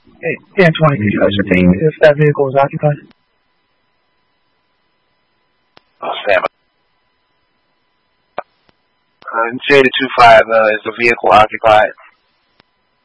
And 20, could you ascertain if that vehicle is occupied? Stand by. J225, is the vehicle occupied?